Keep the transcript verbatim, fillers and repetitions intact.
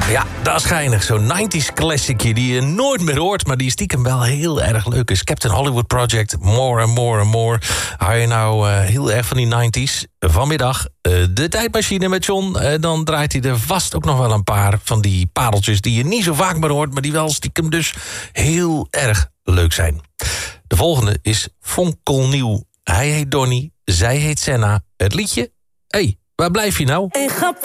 Ja, dat is geinig. Zo'n nineties classicje die je nooit meer hoort, maar die stiekem wel heel erg leuk is. Captain Hollywood Project, More and More and More. Hou je nou uh, heel erg van die nineties? Vanmiddag uh, de tijdmachine met John. Uh, dan draait hij er vast ook nog wel een paar van die pareltjes die je niet zo vaak meer hoort, maar die wel stiekem dus heel erg leuk zijn. De volgende is fonkelnieuw. Hij heet Donnie, zij heet Senna. Het liedje? Hé, hey, waar blijf je nou? Hey, grap.